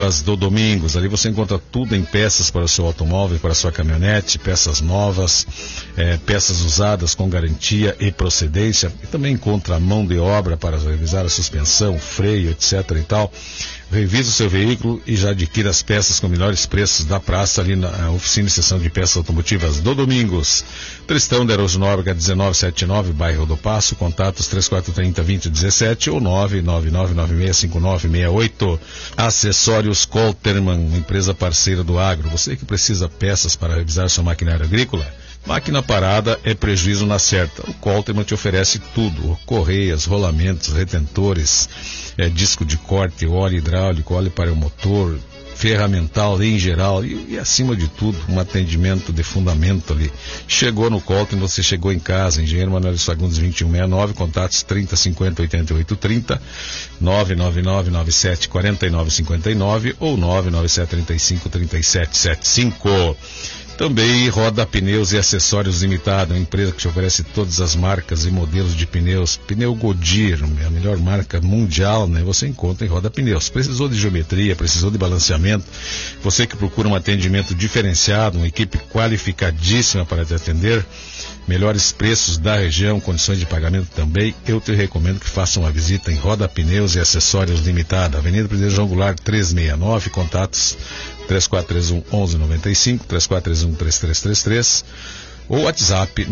do Domingos. Ali você encontra tudo em peças para o seu automóvel, para a sua caminhonete, peças novas, peças usadas com garantia e procedência. E também encontra a mão de obra para revisar a suspensão, freio, etc. e tal. Revisa o seu veículo e já adquira as peças com melhores preços da praça ali na oficina e seção de peças automotivas do Domingos. Tristão de Araújo Nóbrega 1979, bairro do Passo. Contatos 3430-2017 ou 999965968. Acessórios Colterman, uma empresa parceira do agro. Você que precisa peças para revisar sua maquinária agrícola, máquina parada é prejuízo na certa. O Colterman te oferece tudo: correias, rolamentos, retentores, disco de corte, óleo hidráulico, óleo para o motor, ferramental em geral e acima de tudo, um atendimento de fundamento ali. Chegou no Colterman, você chegou em casa. Engenheiro Manuel Fagundes 2169, contatos 3050-8830, 999974959 ou 99735-3775. Também Roda Pneus e Acessórios Limitada, uma empresa que te oferece todas as marcas e modelos de pneus. Pneu Goodyear, a melhor marca mundial, né? Você encontra em Roda Pneus. Precisou de geometria, precisou de balanceamento, você que procura um atendimento diferenciado, uma equipe qualificadíssima para te atender, melhores preços da região, condições de pagamento também, eu te recomendo que faça uma visita em Roda Pneus e Acessórios Limitada, Avenida Presidente João Goulart 369, contatos 3431-1195, 3431-3333 ou WhatsApp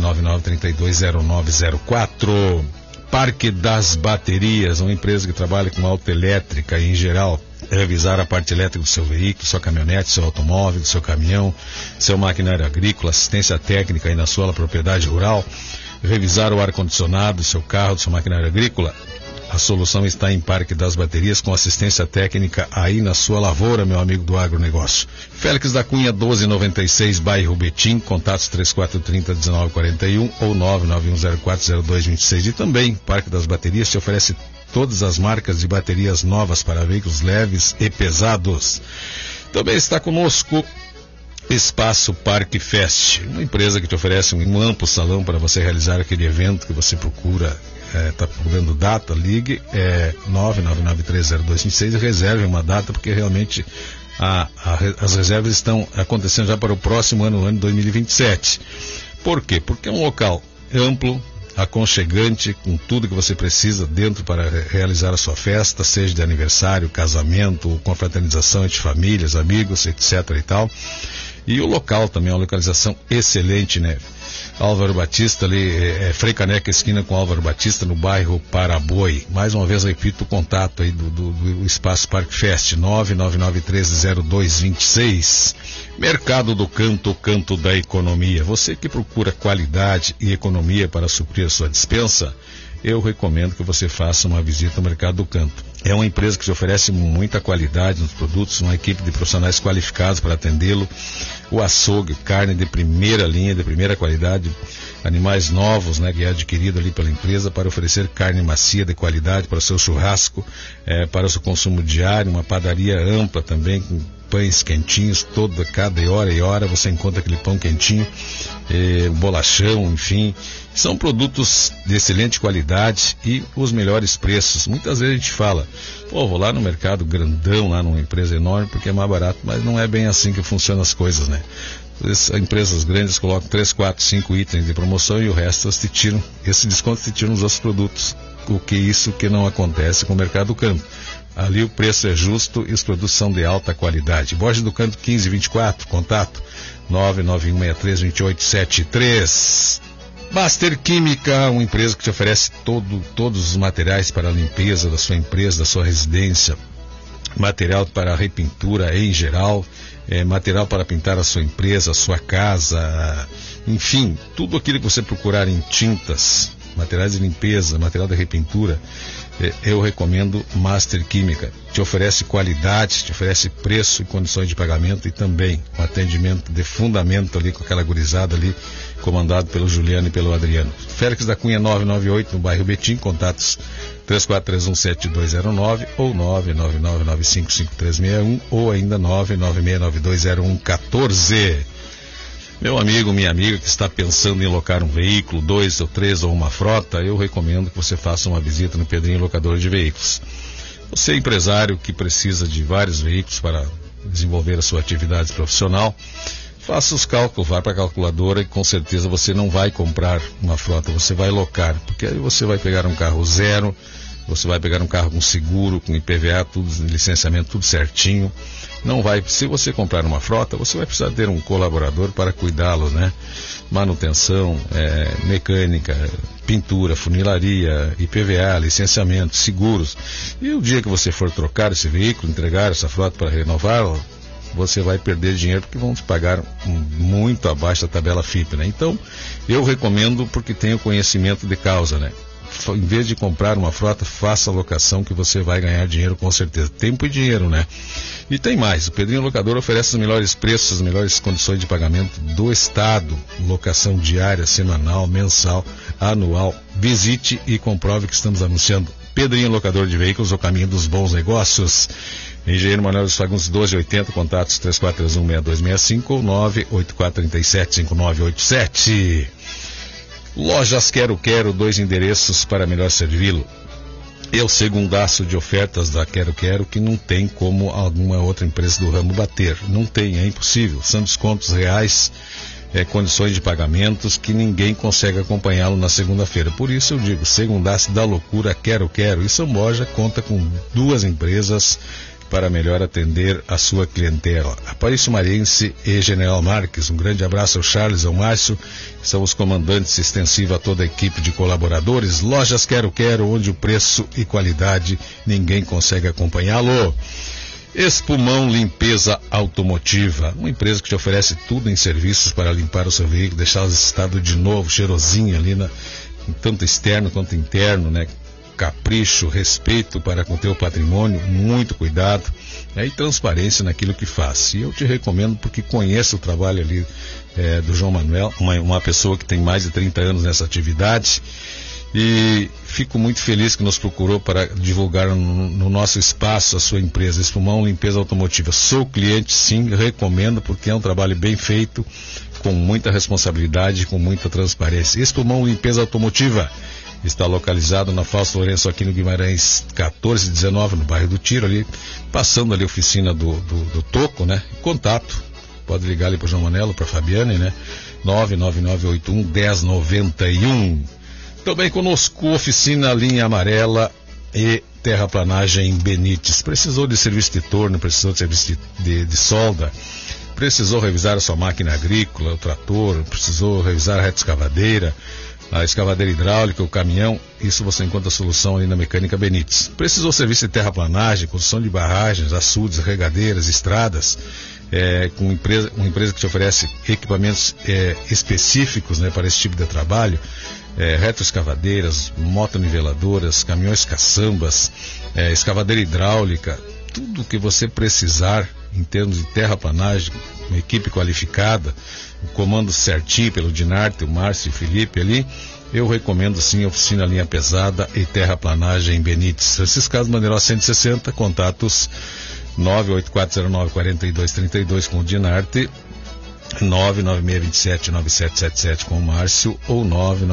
999320904. Parque das Baterias, uma empresa que trabalha com autoelétrica e em geral revisar a parte elétrica do seu veículo, sua caminhonete, seu automóvel, seu caminhão, seu maquinário agrícola, assistência técnica aí na sua propriedade rural, revisar o ar-condicionado do seu carro, do seu maquinário agrícola. A solução está em Parque das Baterias, com assistência técnica aí na sua lavoura, meu amigo do agronegócio. Félix da Cunha 1296, bairro Betim, contatos 3430-1941 ou 991040226. E também Parque das Baterias te oferece todas as marcas de baterias novas para veículos leves e pesados. Também está conosco Espaço Parque Fest, uma empresa que te oferece um amplo salão para você realizar aquele evento que você procura. Está procurando data, ligue 99930-226 e reserve uma data, porque realmente as reservas estão acontecendo já para o próximo ano 2027. Por quê? Porque é um local amplo, aconchegante, com tudo que você precisa dentro para realizar a sua festa, seja de aniversário, casamento, confraternização entre famílias, amigos, etc. e tal. E o local também é uma localização excelente, né? Álvaro Batista ali, Frei Caneca, esquina com Álvaro Batista, no bairro Paraboi. Mais uma vez, repito o contato aí do Espaço Parque Fest, 999130226. Mercado do Canto, o canto da economia. Você que procura qualidade e economia para suprir a sua despensa, eu recomendo que você faça uma visita ao Mercado do Canto. É uma empresa que te oferece muita qualidade nos produtos, uma equipe de profissionais qualificados para atendê-lo. O açougue, carne de primeira linha, de primeira qualidade, animais novos, né, que é adquirido ali pela empresa para oferecer carne macia de qualidade para o seu churrasco, para o seu consumo diário, uma padaria ampla também, com pães quentinhos, cada hora e hora você encontra aquele pão quentinho, bolachão, enfim. São produtos de excelente qualidade e os melhores preços. Muitas vezes a gente fala, vou lá no mercado grandão, lá numa empresa enorme, porque é mais barato, mas não é bem assim que funcionam as coisas, né? As empresas grandes colocam 3, 4, 5 itens de promoção e o resto elas te tiram, esse desconto te tiram os outros produtos. Isso que não acontece com o Mercado do Canto. Ali o preço é justo e os produtos são de alta qualidade. Borges do Canto 1524, contato 991632873. Master Química, uma empresa que te oferece todos os materiais para a limpeza da sua empresa, da sua residência, material para repintura em geral, material para pintar a sua empresa, a sua casa, enfim, tudo aquilo que você procurar em tintas, materiais de limpeza, material de repintura, eu recomendo Master Química. Te oferece qualidade, te oferece preço e condições de pagamento e também um atendimento de fundamento ali com aquela gurizada ali, comandado pelo Juliano e pelo Adriano. Félix da Cunha 998, no bairro Betim, contatos 34317209 ou 999955361 ou ainda 996920114. Meu amigo, minha amiga que está pensando em locar um veículo, 2 ou 3 ou uma frota, eu recomendo que você faça uma visita no Pedrinho Locador de Veículos. Você é empresário que precisa de vários veículos para desenvolver a sua atividade profissional, faça os cálculos, vá para a calculadora e com certeza você não vai comprar uma frota, você vai locar, porque aí você vai pegar um carro zero, você vai pegar um carro com seguro, com IPVA, tudo, licenciamento, tudo certinho. Não vai, se você comprar uma frota, você vai precisar ter um colaborador para cuidá-lo, né? Manutenção, mecânica, pintura, funilaria, IPVA, licenciamento, seguros. E o dia que você for trocar esse veículo, entregar essa frota para renová-la, você vai perder dinheiro porque vão te pagar muito abaixo da tabela FIPE, né? Então, eu recomendo porque tenho conhecimento de causa, né? Em vez de comprar uma frota, faça a locação que você vai ganhar dinheiro com certeza. Tempo e dinheiro, né? E tem mais, o Pedrinho Locador oferece os melhores preços, as melhores condições de pagamento do estado. Locação diária, semanal, mensal, anual. Visite e comprove que estamos anunciando Pedrinho Locador de Veículos, o caminho dos bons negócios. Engenheiro Manuel dos Fagundes 1280, contatos 3431-6265 ou 98437-5987. Lojas Quero Quero, 2 endereços para melhor servi-lo. É o segundaço de ofertas da Quero Quero que não tem como alguma outra empresa do ramo bater. Não tem, é impossível. São descontos reais, condições de pagamentos que ninguém consegue acompanhá-lo na segunda-feira. Por isso eu digo, segundaço da loucura Quero Quero. E São Borja conta com 2 empresas para melhor atender a sua clientela. Aparício Mariense e General Marques. Um grande abraço ao Charles, ao Márcio, que são os comandantes, extensivo a toda a equipe de colaboradores. Lojas Quero Quero, onde o preço e qualidade ninguém consegue acompanhá-lo. Espumão Limpeza Automotiva, uma empresa que te oferece tudo em serviços para limpar o seu veículo, deixá-lo em estado de novo, cheirosinho ali, tanto externo quanto interno, né? Capricho, respeito para com o teu patrimônio, muito cuidado, e transparência naquilo que faz. E eu te recomendo porque conheço o trabalho ali do João Manuel, uma pessoa que tem mais de 30 anos nessa atividade, e fico muito feliz que nos procurou para divulgar no nosso espaço a sua empresa, Espumão Limpeza Automotiva. Sou cliente, sim, recomendo porque é um trabalho bem feito, com muita responsabilidade, com muita transparência. Espumão Limpeza Automotiva está localizado na Fausto Lourenço, aqui no Guimarães 1419, no bairro do Tiro, ali, passando ali a oficina do Toco, né? Contato, pode ligar ali para o João Manelo, para a Fabiane, né? 99981-1091. Também conosco, oficina linha amarela e terraplanagem Benites. Precisou de serviço de torno, precisou de serviço de solda, precisou revisar a sua máquina agrícola, o trator, precisou revisar a reta escavadeira, a escavadeira hidráulica, o caminhão, isso você encontra a solução ali na Mecânica Benites. Precisou serviço de terraplanagem, construção de barragens, açudes, regadeiras, estradas, com uma empresa que te oferece equipamentos específicos, né, para esse tipo de trabalho, retroescavadeiras, motoniveladoras, caminhões caçambas, escavadeira hidráulica, tudo que você precisar em termos de terraplanagem, uma equipe qualificada, o comando certinho pelo Dinarte, o Márcio e o Felipe ali, eu recomendo sim a oficina linha pesada e terraplanagem Benites. Esses casos, Maneirola 160, contatos 98409-4232 com o Dinarte, 99627-9777 com o Márcio ou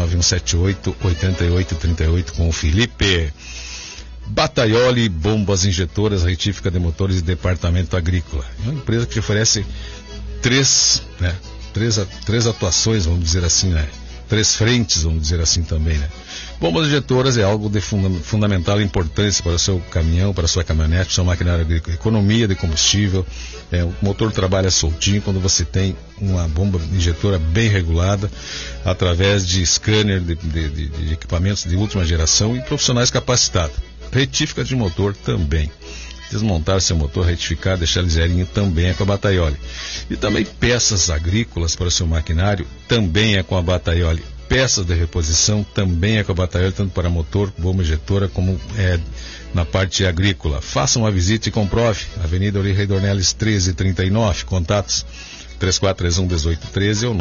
99178-8838 com o Felipe. Bataioli Bombas Injetoras, retífica de motores e departamento agrícola. É uma empresa que te oferece três atuações, vamos dizer assim, né? 3 frentes, vamos dizer assim também, né? Bombas injetoras é algo de fundamental importância para o seu caminhão, para a sua caminhonete, para o seu maquinário agrícola. Economia de combustível, o motor trabalha soltinho quando você tem uma bomba injetora bem regulada, através de scanner, de equipamentos de última geração e profissionais capacitados. Retífica de motor também. Desmontar seu motor, retificar, deixar ele zerinho também é com a Bataioli. E também peças agrícolas para o seu maquinário também é com a Bataioli. Peças de reposição também é com a Bataioli, tanto para motor, bomba injetora, como na parte agrícola. Faça uma visita e comprove. Avenida Rei Dornelles 1339, contatos 3431-1813 ou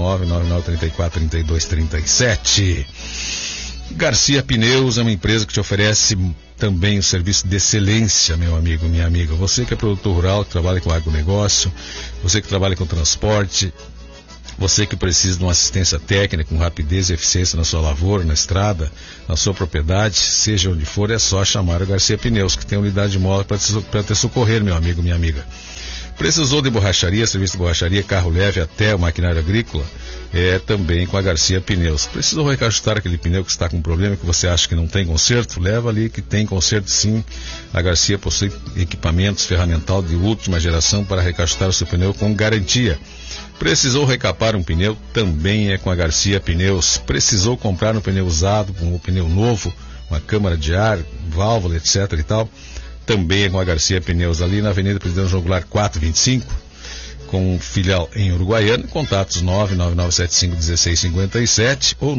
999-343237. Garcia Pneus é uma empresa que te oferece também um serviço de excelência, meu amigo, minha amiga. Você que é produtor rural, que trabalha com agronegócio, você que trabalha com transporte, Você que precisa de uma assistência técnica com rapidez e eficiência na sua lavoura, na estrada, na sua propriedade, seja onde for, é só chamar o Garcia Pneus, que tem unidade móvel para te socorrer, meu amigo, minha amiga. Precisou de borracharia, serviço de borracharia, carro leve até o maquinário agrícola, também com a Garcia Pneus. Precisou reajustar aquele pneu que está com problema, que você acha que não tem conserto? Leva ali que tem conserto sim. A Garcia possui equipamentos, ferramental de última geração para reajustar o seu pneu com garantia. Precisou recapar um pneu? Também é com a Garcia Pneus. Precisou comprar um pneu usado, um pneu novo, uma câmara de ar, válvula, etc. e tal? Também é com a Garcia Pneus, ali na Avenida Presidente João Goulart 425, com filial em Uruguaiana. Contatos 999751657 ou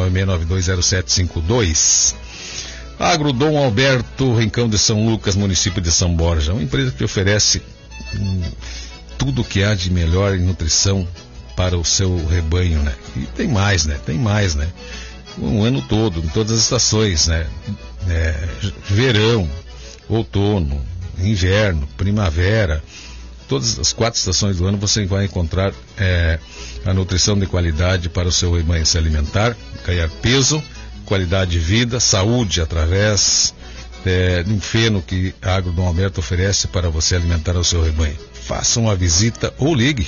996920752. Agrodom Alberto, Rincão de São Lucas, município de São Borja, uma empresa que oferece tudo o que há de melhor em nutrição para o seu rebanho, né? E tem mais, né? Um ano todo, em todas as estações, né? Verão, outono, inverno, primavera, todas as 4 estações do ano você vai encontrar a nutrição de qualidade para o seu rebanho se alimentar, ganhar peso, qualidade de vida, saúde através de um feno que a Agrodom Alberto oferece para você alimentar o seu rebanho. Faça uma visita ou ligue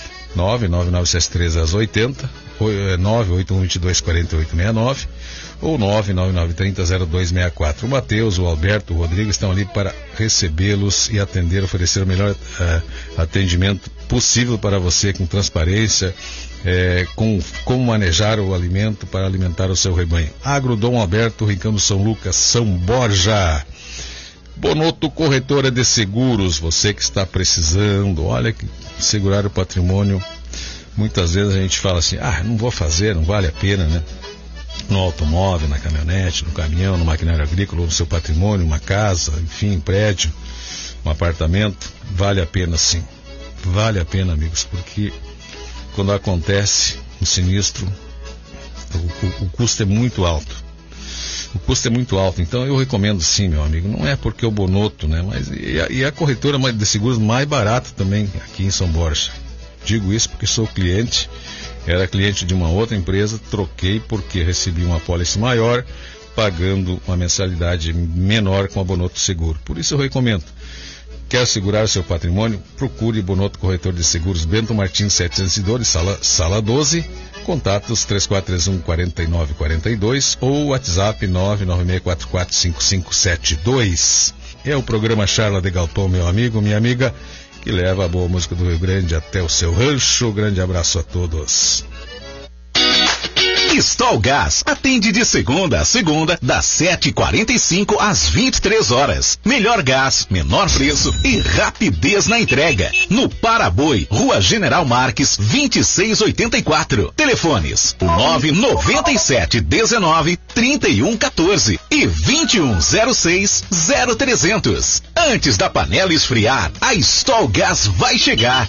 99973-80, 98122-4869 ou 99930-0264. O Matheus, o Alberto, o Rodrigo estão ali para recebê-los e atender, oferecer o melhor atendimento possível para você, com transparência, com como manejar o alimento para alimentar o seu rebanho. Agrodom Alberto, Rincão do São Lucas, São Borja. Bonoto Corretora de Seguros, você que está precisando, olha que segurar o patrimônio, muitas vezes a gente fala assim, não vou fazer, não vale a pena, né? No automóvel, na caminhonete, no caminhão, no maquinário agrícola, ou no seu patrimônio, uma casa, enfim, um prédio, um apartamento, vale a pena sim. Vale a pena, amigos, porque quando acontece um sinistro, o custo é muito alto. Então eu recomendo sim, meu amigo. Não é porque o Bonoto, né? Mas e a corretora de seguros mais barata também aqui em São Borja. Digo isso porque sou cliente, era cliente de uma outra empresa, troquei porque recebi uma apólice maior, pagando uma mensalidade menor com a Bonoto Seguro. Por isso eu recomendo. Quer segurar o seu patrimônio? Procure Bonoto Corretor de Seguros, Bento Martins 712, sala 12, contatos 3431-4942 ou WhatsApp 996445572. É o programa Charla de Galpão, meu amigo, minha amiga, que leva a boa música do Rio Grande até o seu rancho. Grande abraço a todos. Stol Gás atende de segunda a segunda, das 7h45 às 23 horas. Melhor gás, menor preço e rapidez na entrega. No Paraboi, Rua General Marques, 2684. Telefones 997193114 e 21060300. Antes da panela esfriar, a Stol Gás vai chegar.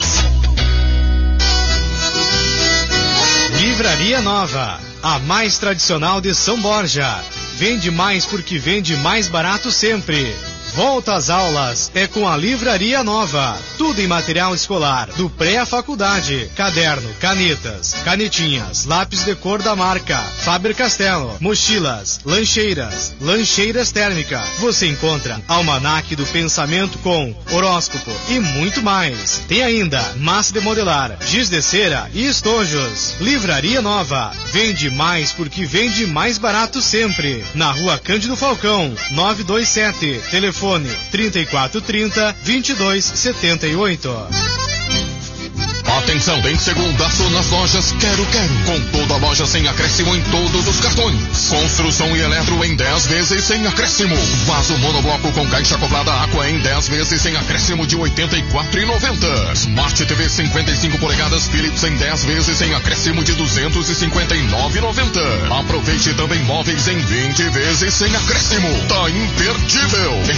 Livraria Nova, a mais tradicional de São Borja. Vende mais porque vende mais barato sempre. Volta às aulas é com a Livraria Nova. Tudo em material escolar, do pré à faculdade. Caderno, canetas, canetinhas, lápis de cor da marca Faber-Castell, mochilas, lancheiras térmicas. Você encontra almanaque do pensamento com horóscopo e muito mais. Tem ainda massa de modelar, giz de cera e estojos. Livraria Nova. Vende mais porque vende mais barato sempre. Na Rua Cândido Falcão, 927. Telefone 3430-2278. Atenção, tem segundaço nas lojas Quero. Com toda a loja sem acréscimo em todos os cartões. Construção e eletro em 10 vezes sem acréscimo. Vaso monobloco com caixa acoplada Aqua em 10 vezes sem acréscimo de R$ 84,90. Smart TV 55 polegadas Philips em 10 vezes sem acréscimo de R$ 259,90. Aproveite também móveis em 20 vezes sem acréscimo. Tá imperdível. Em